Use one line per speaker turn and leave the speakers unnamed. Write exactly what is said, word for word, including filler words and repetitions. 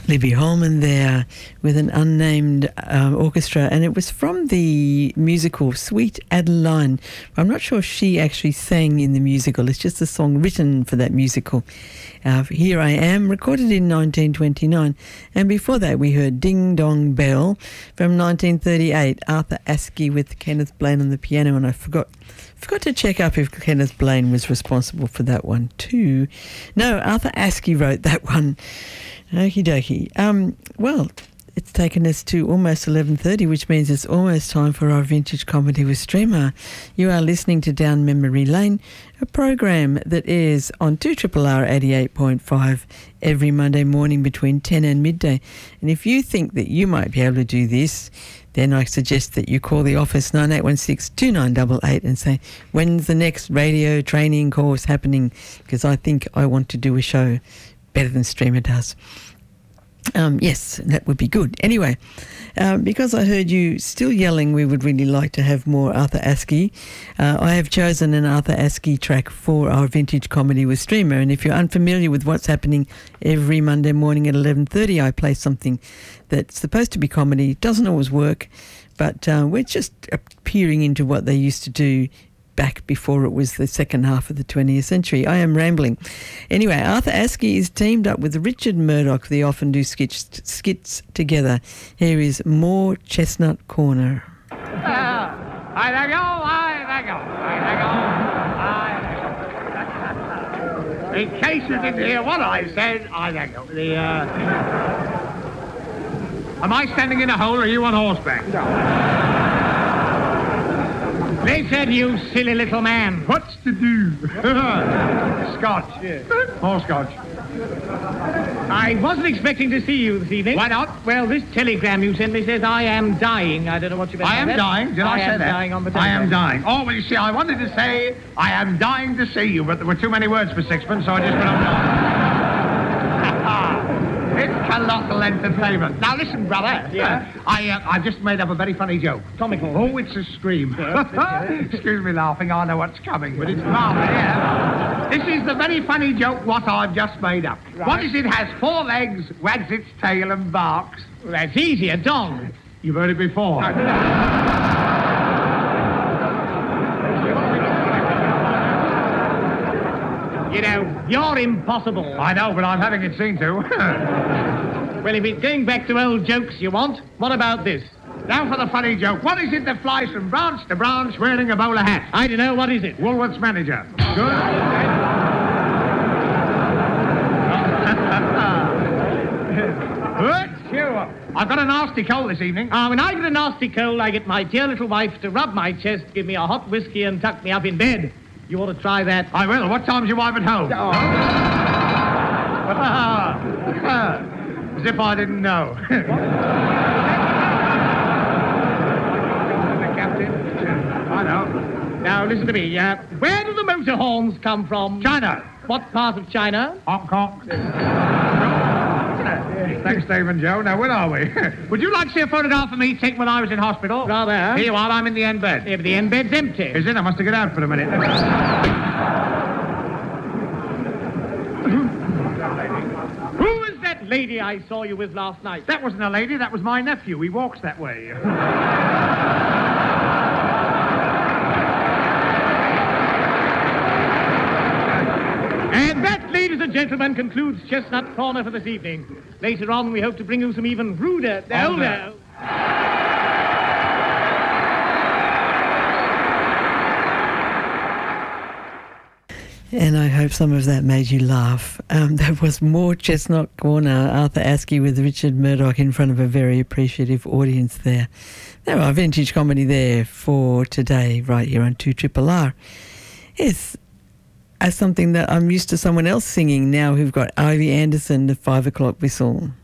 Libby Holman there with an unnamed um, orchestra, and it was from the musical Sweet Adeline. I'm not sure if she actually sang in the musical. It's just a song written for that musical. Uh, Here I Am, recorded in nineteen twenty-nine, and before that we heard Ding Dong Bell from nineteen thirty-eight, Arthur Askey with Kenneth Blaine on the piano, and I forgot forgot to check up if Kenneth Blaine was responsible for that one too. No, Arthur Askey wrote that one. Okie dokie. Um, well, it's taken us to almost eleven thirty, which means it's almost time for our Vintage Comedy with Streamer. You are listening to Down Memory Lane, a program that is on two R R R eighty-eight point five every Monday morning between ten and midday. And if you think that you might be able to do this, then I suggest that you call the office nine eight one six, two nine eight eight and say, when's the next radio training course happening? Because I think I want to do a show better than Streamer does. Um, yes, that would be good. Anyway, um, because I heard you still yelling we would really like to have more Arthur Askey, uh, I have chosen an Arthur Askey track for our Vintage Comedy with Streamer. And if you're unfamiliar with what's happening every Monday morning at eleven thirty, I play something that's supposed to be comedy. It doesn't always work, but uh, we're just peering into what they used to do back before it was the second half of the twentieth century. I am rambling. Anyway, Arthur Askey is teamed up with Richard Murdoch. They often do skits, skits together. Here is More Chestnut Corner.
Uh, I let go, I let go, I let go, I let go. In case you didn't hear what I said, I let go. The, uh... Am I standing in a hole or are you on horseback? No. Listen, you silly little man. What's to do? Scotch. Yes. More scotch. I wasn't expecting to see you this evening. Why not? Well, this telegram you sent me says I am dying. I don't know what you meant. I am dying? Did I, I say that? I am dying on the telegram. I am dying. Oh, well, you see, I wanted to say I am dying to see you, but there were too many words for sixpence, so I just went on dying. It's colossal entertainment. Now, listen, brother. Yeah? Uh, I, uh, I've just made up a very funny joke. Comical. Oh, it's a scream. Excuse me laughing. I know what's coming. But it's marvelous, yeah. This is the very funny joke what I've just made up. Right. What is it has four legs, wags its tail and barks? Well, that's easy, a dog. You've heard it before. You know, you're impossible. I know, but I'm having it seen to. Well, if it's going back to old jokes you want, what about this? Now for the funny joke. What is it that flies from branch to branch wearing a bowler hat? I don't know. What is it? Woolworths manager. Good. Good. Sure. I've got a nasty cold this evening. Ah, uh, when I get a nasty cold, I get my dear little wife to rub my chest, give me a hot whiskey and tuck me up in bed. You ought to try that. I will. What time's your wife at home? Oh. As if I didn't know. The captain. I know. Now, listen to me. Uh, where do the motor horns come from? China. What part of China? Hong Kong. Thanks, Dave and Joe. Now, where are we? Would you like to see a photograph of me taken when I was in hospital? Rather. Here you are. I'm in the end bed. Yeah, but the end bed's empty. Is it? I must have get out for a minute. Who was that lady I saw you with last night? That wasn't a lady. That was my nephew. He walks that way. And that, ladies and gentlemen, concludes Chestnut Corner for this evening. Later on, we hope to bring you some even ruder... Oh, no.
And I hope some of that made you laugh. Um, that was More Chestnut Corner, Arthur Askey with Richard Murdoch in front of a very appreciative audience there. There are Vintage Comedy there for today, right here on two R R R. Yes, as something that I'm used to someone else singing now who've got Ivy Anderson, the five o'clock whistle.